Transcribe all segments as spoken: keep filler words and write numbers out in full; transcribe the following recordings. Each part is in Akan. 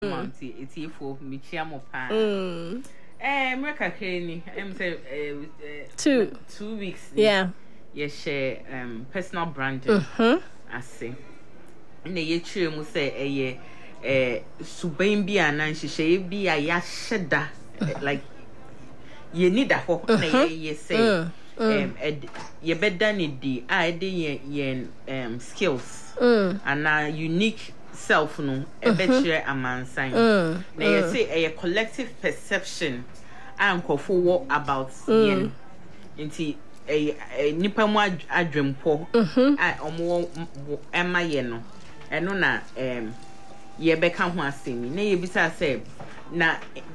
Monty, it's here for Michiamo Pan. Eh, America Kenny, I'm say two two weeks. Yeah. Yes, share um personal branding. Mm-hmm. I see. And the year mu say a ye eh subain bi anan she bi a ya sheda like ye need a ho na ye say um ye better need the I dey ye um skills and na unique self no e be share amansan na ye say a collective perception and kofo about yen nti e nipa mu adwempo a omo ema ye no eno na em ye beka ho asemi na ye bisa say na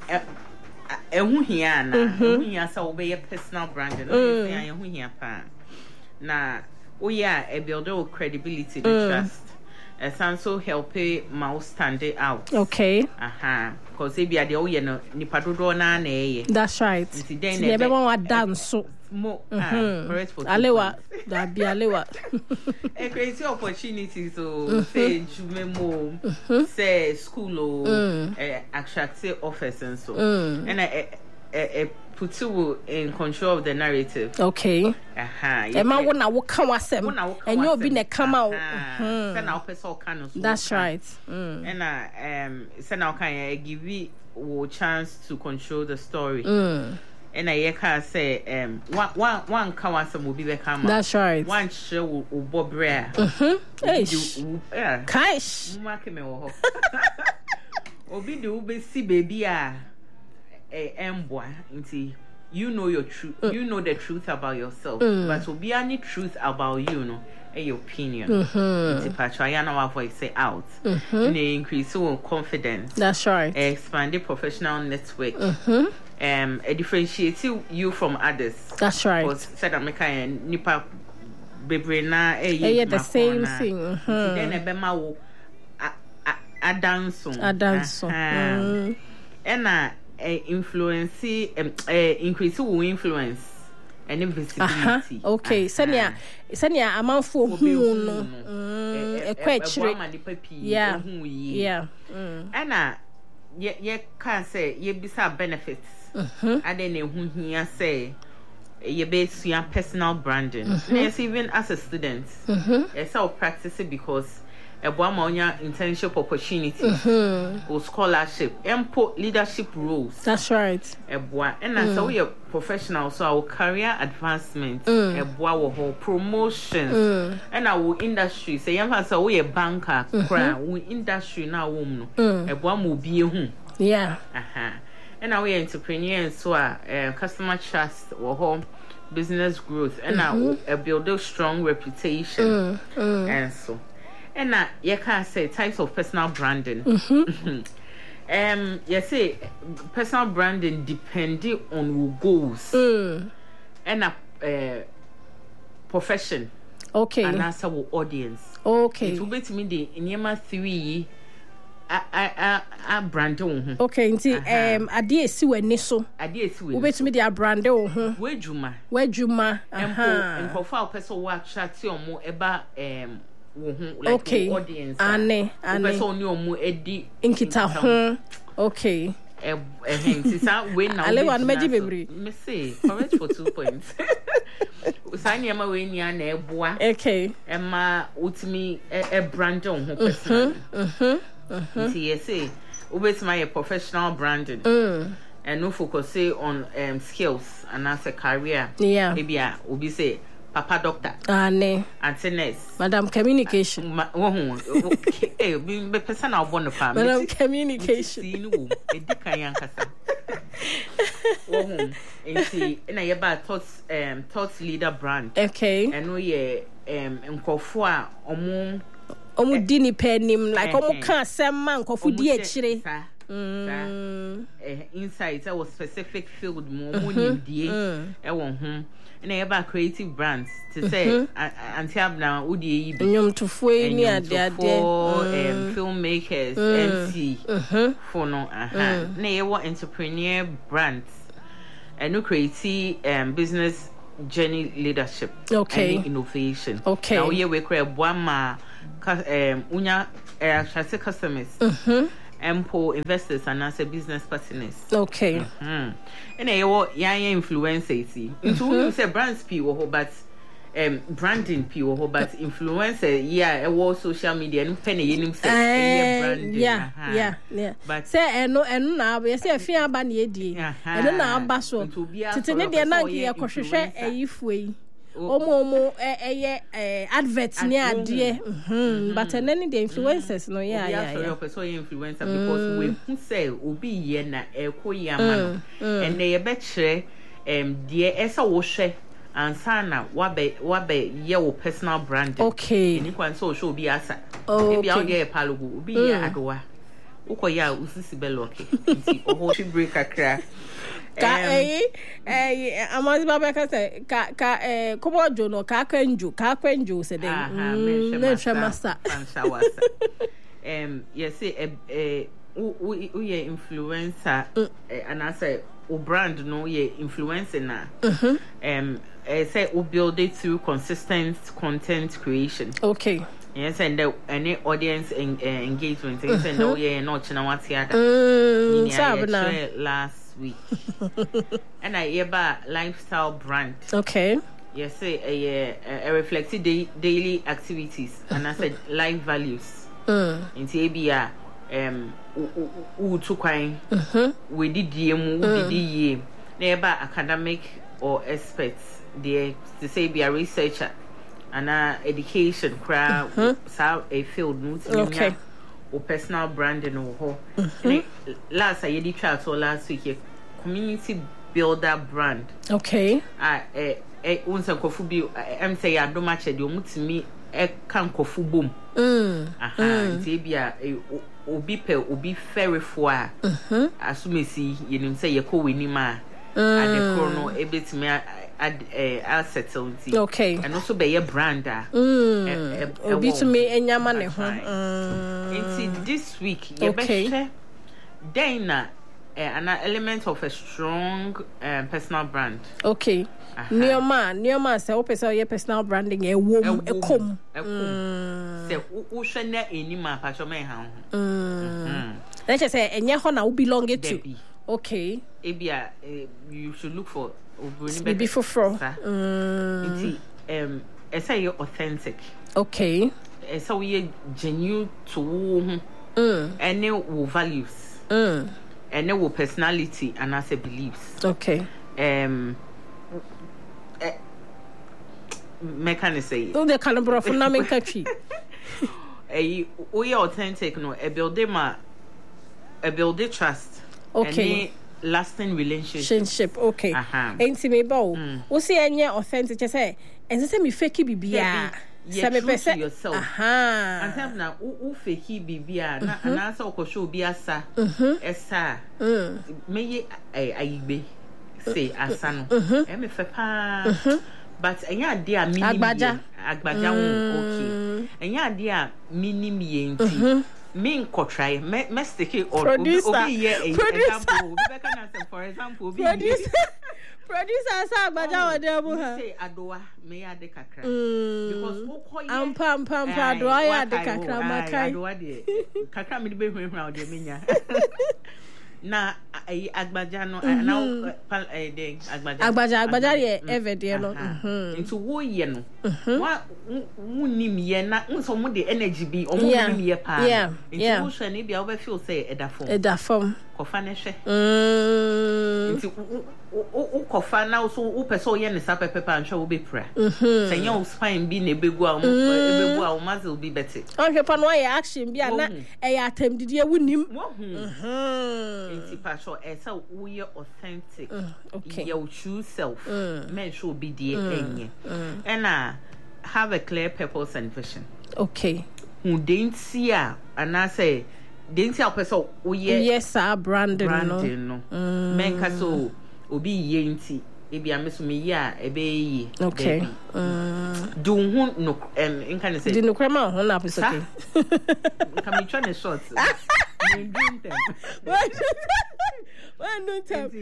ehu hia na ehu hia sa obe ye personal branding na ye say ehu hia pa na o ya e build your credibility and trust. It's also help ma stand out. Okay. Aha. Because if you are the oye no nipa dodo na na ye. That's right. You be one dance so. Mo correct for alewa that be alewa. A crazy opportunity so say jumemo say school or attractive office and so. And I put you in control of the narrative. Okay. Aha. E ma wona wo kan wasem. And you be na come out. Send out person can. That's right. And I um send out can give you a chance to control the story. And I can say um one one one can wasem will be the camera. That's right. One show will bob rare. Mhm. Yeah. Kaish. Mark me wo. Obi do be see baby ah. A emboy into you know your truth mm. you know the truth about yourself mm. but will be any truth about you know a opinion into patrayana voice say out and increase your confidence. That's right. Expand the professional network um a differentiate you from others. That's right. Because said America and nipa bebrena eh the same thing then a bema wo a dance a dance and uh Uh, influence um, uh, increase who influence and visibility. Uh-huh. Okay, senia senia amanfo hu no e kwa chire. Yeah. Yeah. And uh ye ye can say ye bisa benefits. And then hu hia say ye be suya personal branding. Yes, even as a student. Yes, I'll practice it because a boamonia internship opportunity or scholarship and put leadership roles. That's right. A boy and as we are professional, so our career advancement, a boy whole promotions and our industry. Say, young as we a banker, we industry now, woman, a boy will be whom. Yeah. Aha. And our entrepreneurs, so uh, customer trust or home business growth, and now a build a strong reputation, and so. And now, you can say types of personal branding. Mm-hmm. um, you say personal branding depending on who goes mm. and a uh, profession. Okay. And also our audience. Okay. It will be to me the Nyema three. I I I brand on. Okay, nti um ade esi wani so. Ade esi wani. Ubetumi me dia brand on ho. Wedwuma. Wedwuma. Aha. Enko fa person wa attract omo eba um like okay. Audience. Ane, ane. Person ni omo edi inkita ho. Okay. Eh eh sisa we na. Ale wan meji bebre. Me say correct for two points. Usani ama we ni na eboa. Okay. Ema utimi e brand on ho person. Mhm. Mhm. See, say, ubetuma your professional branding, mm. and no focus on um, skills and as a career. Yeah, maybe I will be say Papa Doctor, ah ne, Auntie nurse, Madam Communication. Oh, okay, be person I want to Madam Communication. See, no, a decan yankasa. Oh, and see, and I about thoughts, um, thoughts leader brand. Okay, and we um, nkofua omo. Omu dini penim like omu kan sema nkofu di echire mm eh insight our specific field mo mo nimdie e won ho na e ba creative brands to say anti abna udi yi bi nyom tofo ni ade ade um filmmakers M C for no aha na e wo entrepreneur brands and no creative um business journey leadership okay and innovation. Okay, now here we create one ma um unya uh, customers mm-hmm. ample investors and as a business partners. Okay. Mm. And I will young influencers. Into you say brands people, but um branding people, but influencer, yeah, I was social media and penny in branding. Yeah, yeah, yeah. But say and no and now we say a fear ban ye di. And then our basso to tell the Nangi a crochet a if we. Omo omo eh eh adverts near dear. But and then the influencers no yeah yeah yeah. So influencer because we who say obi ye na e ko yama and they bet share um dear esa wo share and sana wabe wabe ye wo personal branding. Okay. Ni kwan so show bi asa. Oh, bi out there palogo obi ye adowa. Ukoya usisi beloke. Nti oho shi break akra. Ka eh eh amadi baba ka say ka ka eh kobo jono ka kwenju ka kwenju se den mm me masa fanshawasa em yes eh eh u u ye influencer and I say o brand no ye influencer na em eh say o build it through consistent content creation. Okay. Yes, and the any audience en, uh, engagement yes and oh yeah no china what here mm last week and I hear about lifestyle brand. Okay. Yes, say a a reflected da- daily activities and I said life values. Mm. In T B A um u to kwine we did dm we did ye neighbor academic or experts there to say be a researcher and uh, education crowd so a field no okay or personal branding or ho mm-hmm. Last I did try to last week community builder brand. Okay. Ah eh eh unsa kofu bi em say ya do match de omutimi e kan kofu bom. Mm. Aha nti bia obi pe obi ferifo a mhm asumesi yenim say ye ko weni ma ade kro no ebetimi ad eh settle nti. Okay. And also be your brand ah. Obi to me enyama ne ho. Nti this week ye be share Dana uh, an element of a strong um, personal brand. Okay. Neoma, Neoma say open so your personal branding e wom e kom. E kom. Say wo hwe na enima pa so me ha ho. Mm. Let's just say enye ho na wo belong it to. Okay. Ebia you should look for maybe for fro. Mm. Um e say you authentic. Okay. E say we genuine to wo mm. Any wo values. Mm. And no personality and as a beliefs. Okay. Um. Uh, Mechanic say. Oh, the kind of bro from Namin country. A we authentic no. A build ma. A build trust. Okay. Lasting relationship. Relationship. Okay. Aha. Ain't me bow. We see any authentic. Just say. And say me fake bibia. You're true to yourself. Aha. And tell now, who fake bibia na and answer ko show biasa. Esa. Me ye aibe say asano. E me fe pa. But enya ade a minimum agbaja agbaja okay. Enya ade a minimum ye nti. Me nko try me me stick or obi ye example. Obi be can answer for example obi producer sa agbaja wo dey bu ha. Say adowa me ya de kakra. Because wo koye ampa ampa ampa adowa ya de kakra makai. Adowa de kakra me de be hwehwa o de menya. Na ai agbaja no na pal eh de agbaja. Agbaja agbaja ye ever dey no. Mhm. Into wo ye no. Wa wunim ye na unso mo de energy bi o mo nim ye pa. Into wo hwe ne bia wo be feel say edafom. Edafom. Kofa ne hwe. Mm. Into o kofa na so o person ye ne sa pepepa anhwe wo be pra. Say your spine bi na ebegu a ebegu a o muscle bi bete. Anhwe pa no ye action bi na e ya atam didie wunim. Mhm. Into pa so e say wo ye authentic. Your true self. Men show be die enye. And uh, have a clear purpose and vision. Okay. Who didn't see ya and I say didn't see a person oh yeah yes sir branding branding no men ka so obi ye nti e bia me so me ya e be yi okay do hu no em in can say di no krema ho na pese okay can me try the shots me dream them one no time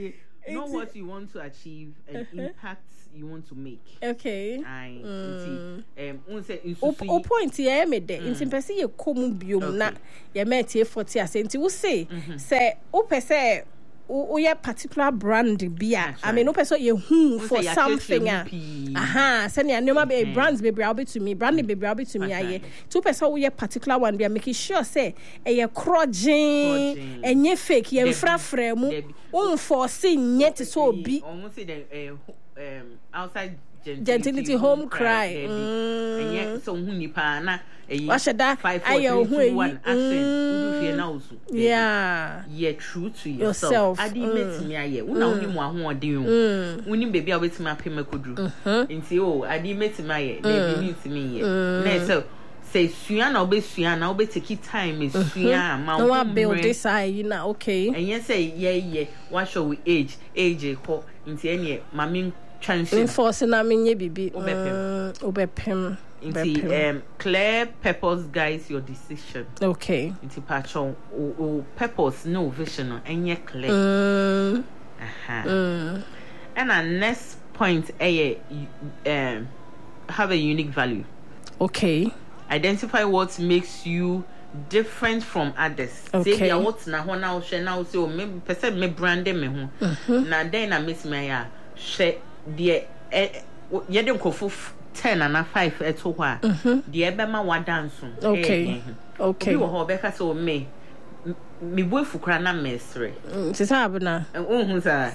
know what you want to achieve and impact you want to make. Okay. I mm. um unse insusu o point ye me de nti pese ye komu biom na ye metie forty asenti wo say say o pese o ye particular brand bia I mean no person ye hu for something aha say na no be brands be bra be to me brand be bra be to me aye two person wo ye particular one bia make sure say e ye crojin enye fake ye frafra mu o force nyet so obi almost say the um outside gentility home cry and yet so hu nipa na washada ayo hu one accent udu fie na osu yeah yeah true to yourself adi metimi aye una oni mu ahoɔden o uni baby a wetimi apem akoduru nti o adi metimi aye na bi nitimi ye na so say sua na obesua na obeteki time sua ma no one build this eye you know okay and yes say yeah yeah what show we age age ko nti ene mami transition force na menye bibi obepem obepem nti um clear purpose guides your decision. Okay. Nti pacho o purpose no vision no enye clear. Mm. Aha. Mm. And our next point eh um have a unique value. Okay. Identify what makes you different from others. Okay. Say ya what na ho na wo hwe na wo say o me person me brand me ho. Na then na miss me ya hwe de ye de nkofo ten and five eto ho a de e be ma wa dance. Okay. Okay. Obi wo ho be ka so me me boefu kra na mesre. Se sa abna. Ohun sa.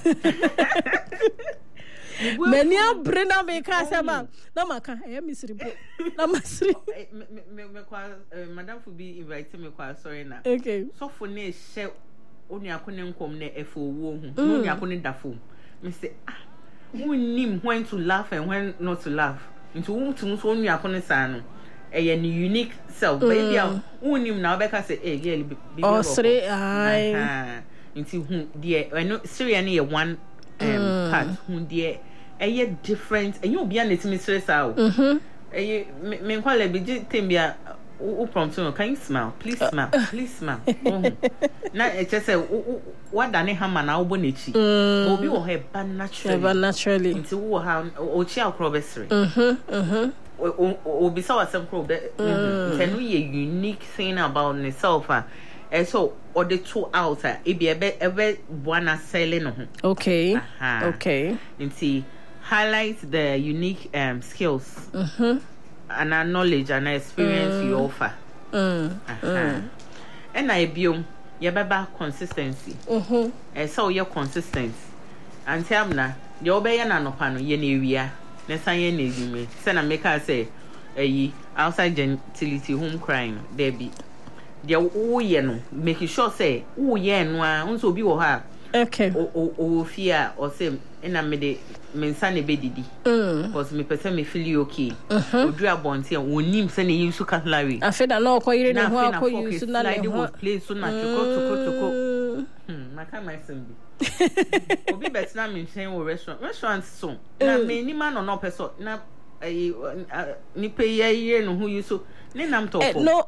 Many abre na me ka se ba na maka e misri bo na masri me me kwa madam fu bi invite me kwa sorry na. Okay. So for na she onu akone nkom na efo wo hu. Onu akone dafo. Me say ah who nim when to laugh and when not to laugh. Into who to so onu akone sa no. A unique self baby who nim na obeka say eh girl be oh sorry ai into who dear I know Syria na one um part who dear a different and you be an it me stress out mhm eh me kwala be tembia o prompt no can you smile please smile please smile na e say what dane hammer na obo nechi obi wo he ba naturally naturally into wo ha o chi akro be sere mhm mhm o be so asem pro be tenu ye unique thing about itself and so or the two out e be ebe ebe buana selling no okay uh-huh. Okay nti highlight the unique um skills mhm and our knowledge and our experience mm. you offer mm. Uh-huh. Mm. And I biom ye beba consistency mhm e so ye consistent and tell na ye obey na no pa no ye na ewia na sanye na ezime say na make her say eyi outside gentility home crying there be there wo ye no make sure say wo ye no a unso obi wo ha okay o o o fear or say na me de mensa ne bedidi because me person me feel okay odu abonte onim say na use cutlery afeda na okoyire ne ho akoyuse na le ho play so na choko choko choko hmm maka my son bi obi betina me nchen wo restaurant restaurant so na me ni man no person na ni pay ye no ho use ne nam topo no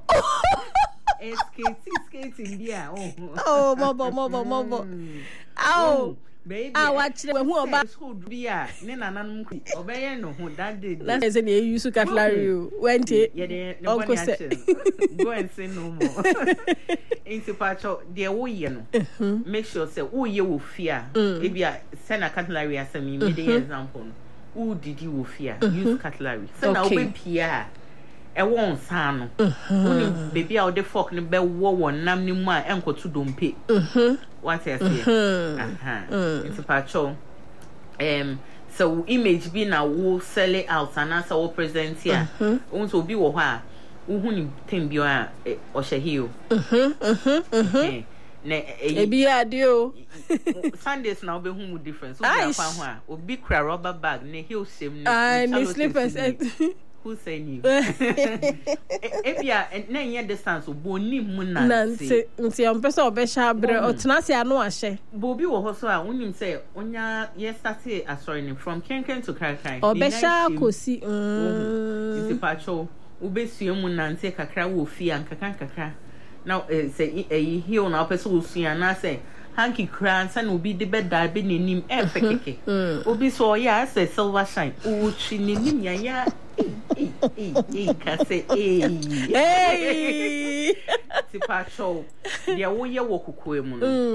skate skating dia oh oh mobo mobo mobo ow baby ah watching we hu oba school bia ne nananum obeye no hu that day na say na use cutlery went ye de uncle say go and say no more in sipacho de wo ye no make sure say wo ye wo fear e bia say na cutlery asemi me dey example no who did you wo fear use cutlery say na obe pia e won san no woni baby a the fork no be wo won nam ni mu a enkoto dompe mhm what I say aha it's pacho um so image be na wo sell it out and as wo present here unso obi wo ha wo hu ni tembio a o shehio mhm mhm mhm na e bi ade o Sundays na obi hu mu difference so bi afa ho a obi kra rubber bag na heel shame na ni slippers who say you if ya na yen distance boni mu na nti nti am pese obesha bre otena se anu ahye bobi wo ho so a unim say onya ye start asori from kenken to krakai obesha kosi nti pacho ubesue mu na nti kakra wo fi an kakra kakra now say e heal na pese wo sua na say hanky crans and obi de bed da be nim e pekeke obi so ya say silver shine o chi nim ya ya eh eh eh ka say eh eh ti pa show dia wo ye wo kokoe mu no